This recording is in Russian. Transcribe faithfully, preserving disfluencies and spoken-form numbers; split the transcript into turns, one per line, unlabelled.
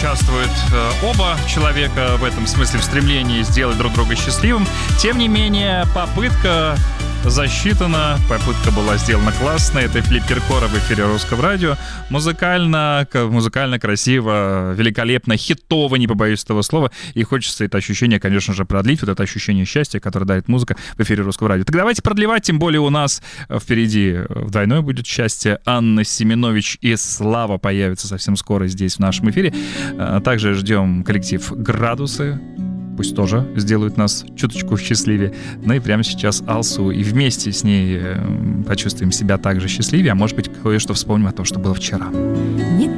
участвуют э, оба человека в этом смысле, в стремлении сделать друг друга счастливым. Тем не менее, попытка засчитана, попытка была сделана классно. Это Филипп Киркоров в эфире Русского радио. Музыкально, музыкально красиво, великолепно, хитово, не побоюсь этого слова. И хочется это ощущение, конечно же, продлить, вот это ощущение счастья, которое дарит музыка в эфире Русского радио. Так давайте продлевать, тем более у нас впереди вдвойное будет счастье. Анна Семенович и Слава появятся совсем скоро здесь в нашем эфире. Также ждем коллектив «Градусы». Пусть тоже сделают нас чуточку счастливее. Ну и прямо сейчас Алсу. И вместе с ней почувствуем себя также счастливее. А может быть, кое-что вспомним о том, что было вчера.
Не